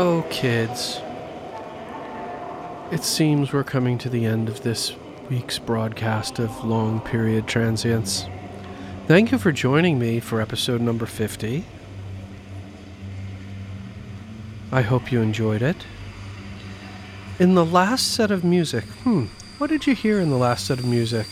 So, kids, it seems we're coming to the end of this week's broadcast of Long Period Transience. Thank you for joining me for episode number 50. I hope you enjoyed it. In the last set of music, what did you hear in the last set of music?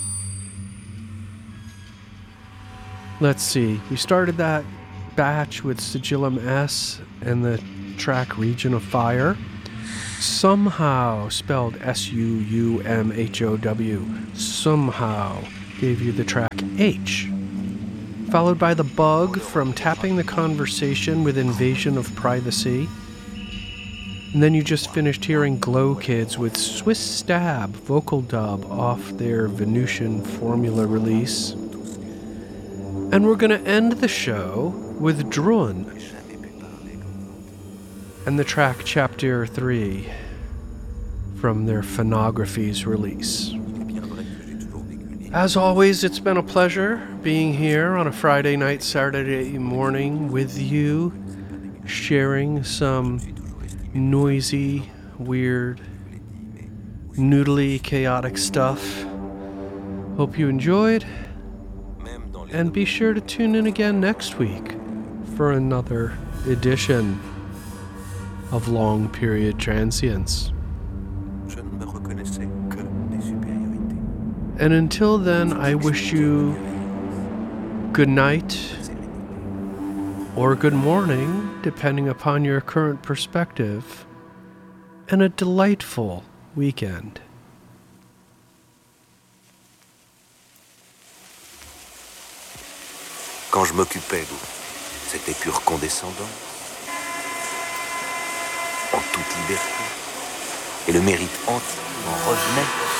Let's see, we started that batch with Sigillum S and the track Region of Fire. Somehow, spelled S-U-U-M-H-O-W, somehow gave you the track H. Followed by The Bug from Tapping the Conversation with Invasion of Privacy. And then you just finished hearing Glow Kids with Swiss Stab vocal dub off their Venusian Formula release. And we're going to end the show with Drun and the track Chapter 3 from their Phonographies release. As always, it's been a pleasure being here on a Friday night, Saturday morning with you, sharing some noisy, weird, noodly, chaotic stuff. Hope you enjoyed, and be sure to tune in again next week for another edition of Long Period Transience. And until then, I wish you good night or good morning, depending upon your current perspective, and a delightful weekend. Quand je m'occupais d'eux, c'était pure condescendance, en toute liberté, et le mérite entier m'en revenait.